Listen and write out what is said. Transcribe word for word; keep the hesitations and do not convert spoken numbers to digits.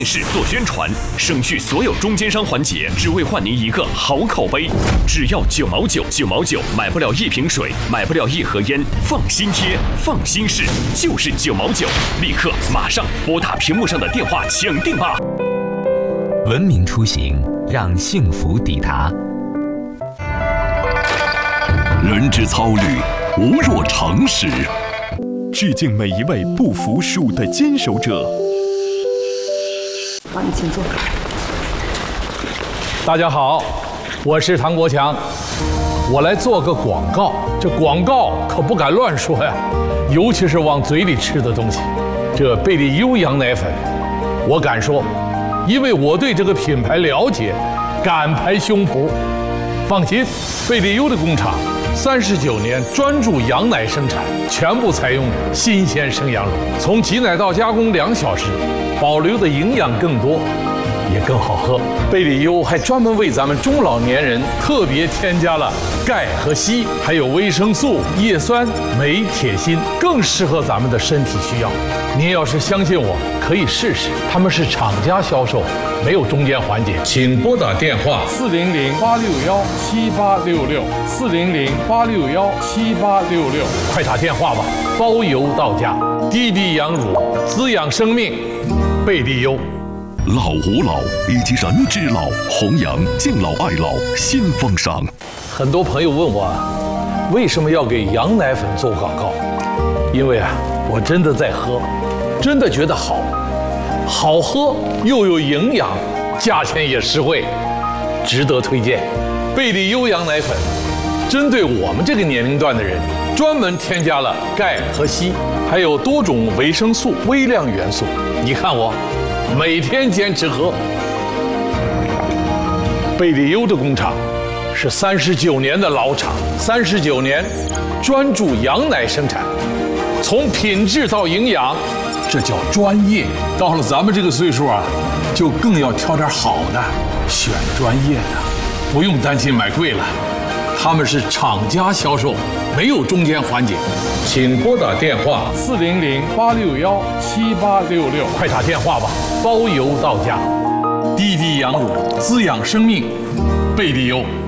是做宣传，省去所有中间商环节，只为换您一个好口碑。只要九毛九，九毛九买不了一瓶水，买不了一盒烟，放心贴，放心试，就是九毛九。立刻马上拨打屏幕上的电话抢定吧。 文明出行，让幸福抵达。 人之操履，无若常识。 致敬每一位不服输的坚守者。 好，你请坐。 大家好，我是唐国强，我来做个广告。这广告可不敢乱说呀，尤其是往嘴里吃的东西。这贝利优羊奶粉，我敢说，因为我对这个品牌了解，敢拍胸脯。放心，贝利优的工厂三十九年专注羊奶生产，全部采用新鲜生羊乳，从挤奶到加工两小时。保留的营养更多，也更好喝。贝利优还专门为咱们中老年人特别添加了钙和硒，还有维生素、叶酸、镁、铁、锌，更适合咱们的身体需要。您要是相信我，可以试试。他们是厂家销售，没有中间环节。请拨打电话四零零八六幺七八六六四零零八六幺七八六六，快打电话吧，包邮到家。滴滴羊乳，滋养生命。贝利优， 老吾老以及人之老，弘扬敬老爱老新风尚。 很多朋友问我，为什么要给羊奶粉做广告？因为啊，我真的在喝，真的觉得好，好喝又有营养，价钱也实惠，值得推荐。贝利优羊奶粉，针对我们这个年龄段的人，专门添加了钙和硒，还有多种维生素、微量元素。你看我，每天坚持喝。贝利优的工厂是三十九年的老厂，三十九年专注羊奶生产，从品质到营养，这叫专业。到了咱们这个岁数啊，就更要挑点好的，选专业的，不用担心买贵了。他们是厂家销售，没有中间环节。请拨打电话四零零八六幺七八六六，快打电话吧，包邮到家。滴滴羊乳，滋养生命，贝利优。